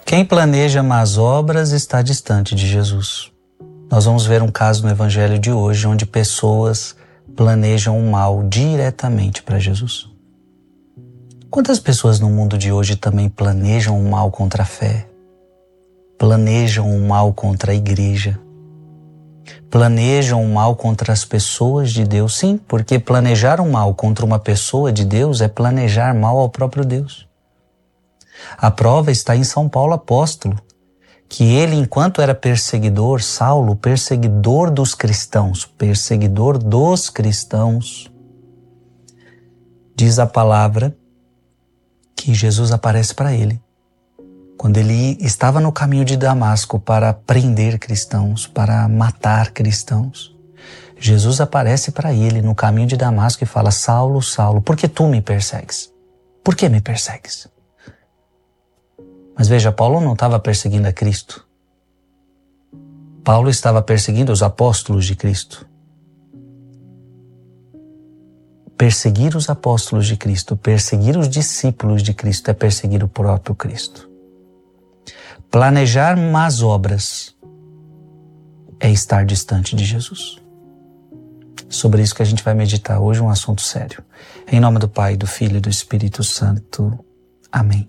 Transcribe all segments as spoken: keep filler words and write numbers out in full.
Quem planeja más obras está distante de Jesus. Nós vamos ver um caso no Evangelho de hoje onde pessoas planejam o mal diretamente para Jesus. Quantas pessoas no mundo de hoje também planejam o mal contra a fé? Planejam o mal contra a igreja? Planejam o mal contra as pessoas de Deus? Sim, porque planejar o mal contra uma pessoa de Deus é planejar mal ao próprio Deus. A prova está em São Paulo apóstolo, que ele, enquanto era perseguidor, Saulo, perseguidor dos cristãos, perseguidor dos cristãos, diz a palavra que Jesus aparece para ele. Quando ele estava no caminho de Damasco para prender cristãos, para matar cristãos, Jesus aparece para ele no caminho de Damasco e fala: Saulo, Saulo, por que tu me persegues? Por que me persegues? Mas veja, Paulo não estava perseguindo a Cristo. Paulo estava perseguindo os apóstolos de Cristo. Perseguir os apóstolos de Cristo, perseguir os discípulos de Cristo é perseguir o próprio Cristo. Planejar más obras é estar distante de Jesus. Sobre isso que a gente vai meditar hoje, um assunto sério. Em nome do Pai, do Filho e do Espírito Santo. Amém.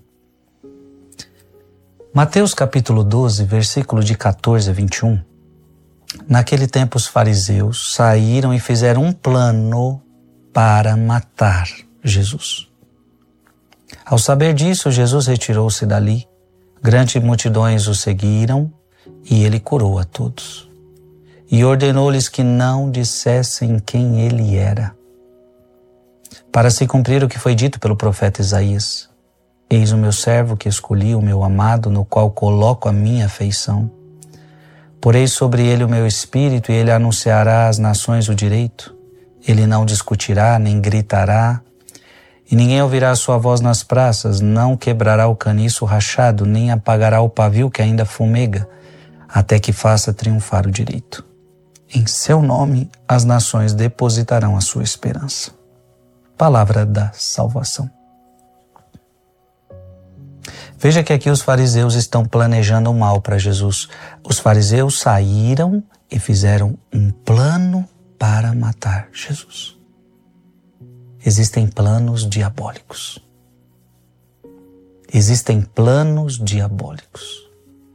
Mateus capítulo doze, versículo de quatorze a vinte e um. Naquele tempo os fariseus saíram e fizeram um plano para matar Jesus. Ao saber disso, Jesus retirou-se dali. Grandes multidões o seguiram e ele curou a todos. E ordenou-lhes que não dissessem quem ele era, para se cumprir o que foi dito pelo profeta Isaías. Eis o meu servo que escolhi, o meu amado, no qual coloco a minha afeição. Porei sobre ele o meu espírito e ele anunciará às nações o direito. Ele não discutirá, nem gritará, e ninguém ouvirá a sua voz nas praças, não quebrará o caniço rachado, nem apagará o pavio que ainda fumega, até que faça triunfar o direito. Em seu nome as nações depositarão a sua esperança. Palavra da salvação. Veja que aqui os fariseus estão planejando o mal para Jesus. Os fariseus saíram e fizeram um plano para matar Jesus. Existem planos diabólicos. Existem planos diabólicos.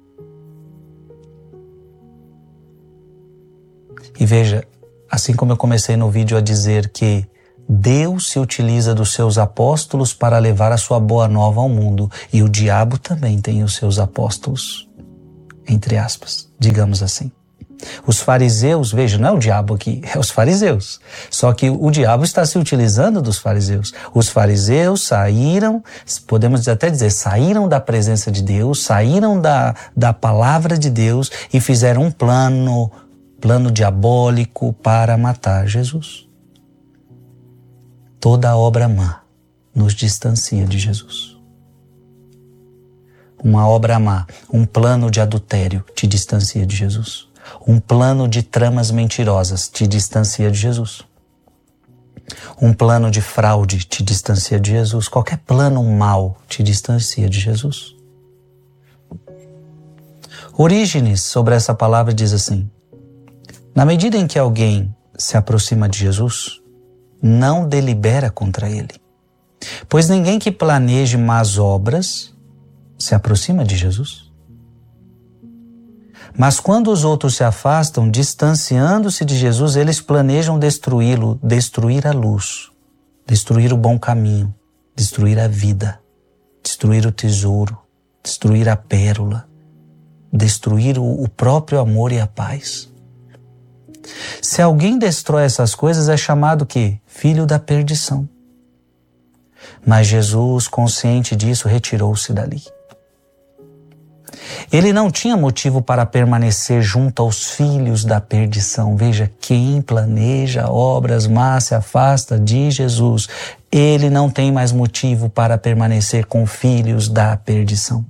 E veja, assim como eu comecei no vídeo a dizer que Deus se utiliza dos seus apóstolos para levar a sua boa nova ao mundo, e o diabo também tem os seus apóstolos, entre aspas, digamos assim. Os fariseus, veja, não é o diabo aqui, é os fariseus. Só que o diabo está se utilizando dos fariseus. Os fariseus saíram, podemos até dizer, saíram da presença de Deus, saíram da, da palavra de Deus e fizeram um plano, plano diabólico para matar Jesus. Toda obra má nos distancia de Jesus. Uma obra má, um plano de adultério te distancia de Jesus. Um plano de tramas mentirosas te distancia de Jesus. Um plano de fraude te distancia de Jesus. Qualquer plano mau te distancia de Jesus. Orígenes, sobre essa palavra, diz assim: na medida em que alguém se aproxima de Jesus, não delibera contra ele. Pois ninguém que planeje más obras se aproxima de Jesus. Mas quando os outros se afastam, distanciando-se de Jesus, eles planejam destruí-lo, destruir a luz, destruir o bom caminho, destruir a vida, destruir o tesouro, destruir a pérola, destruir o próprio amor e a paz. Se alguém destrói essas coisas, é chamado que filho da perdição. Mas Jesus, consciente disso, retirou-se dali. Ele não tinha motivo para permanecer junto aos filhos da perdição. Veja, quem planeja obras más se afasta de Jesus. Ele não tem mais motivo para permanecer com filhos da perdição.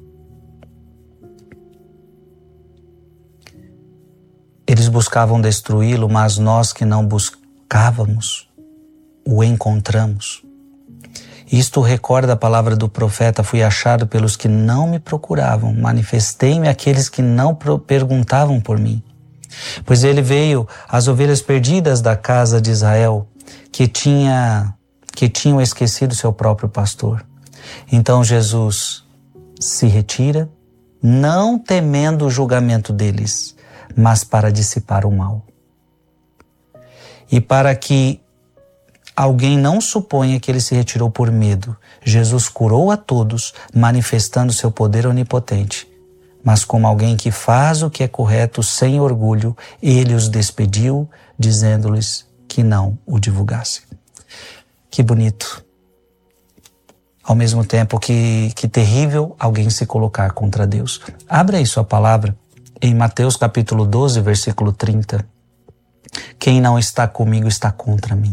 Eles buscavam destruí-lo, mas nós que não buscávamos, o encontramos. Isto recorda a palavra do profeta: fui achado pelos que não me procuravam, manifestei-me àqueles que não perguntavam por mim. Pois ele veio às ovelhas perdidas da casa de Israel, que, tinha, que tinham esquecido seu próprio pastor. Então Jesus se retira, não temendo o julgamento deles, mas para dissipar o mal. E para que alguém não suponha que ele se retirou por medo, Jesus curou a todos, manifestando seu poder onipotente. Mas como alguém que faz o que é correto sem orgulho, ele os despediu, dizendo-lhes que não o divulgassem. Que bonito. Ao mesmo tempo que, que terrível alguém se colocar contra Deus. Abra aí sua palavra em Mateus capítulo doze, versículo trinta. Quem não está comigo está contra mim.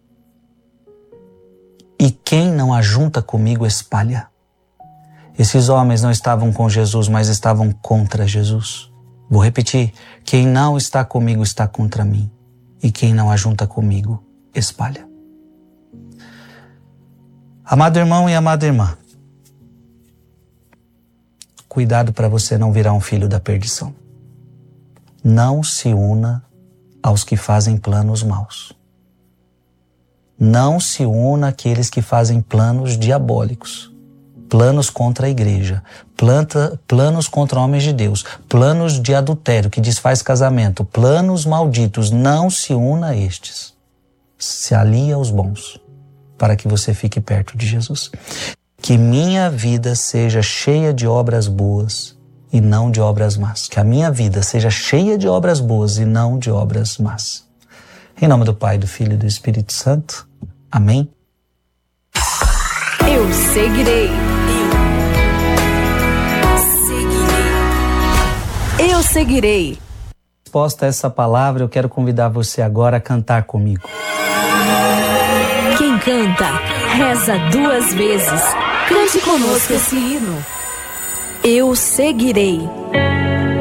E quem não ajunta comigo espalha. Esses homens não estavam com Jesus, mas estavam contra Jesus. Vou repetir. Quem não está comigo está contra mim. E quem não ajunta comigo espalha. Amado irmão e amada irmã, cuidado para você não virar um filho da perdição. Não se una aos que fazem planos maus. Não se una àqueles que fazem planos diabólicos, planos contra a igreja, planta, planos contra homens de Deus, planos de adultério que desfaz casamento, planos malditos. Não se una a estes. Se alie aos bons, para que você fique perto de Jesus. Que minha vida seja cheia de obras boas e não de obras más. Que a minha vida seja cheia de obras boas e não de obras más. Em nome do Pai, do Filho e do Espírito Santo. Amém. Eu seguirei. Eu seguirei. Eu seguirei. Resposta a essa palavra, eu quero convidar você agora a cantar comigo. Quem canta, reza duas vezes. Cante conosco esse hino. Eu seguirei.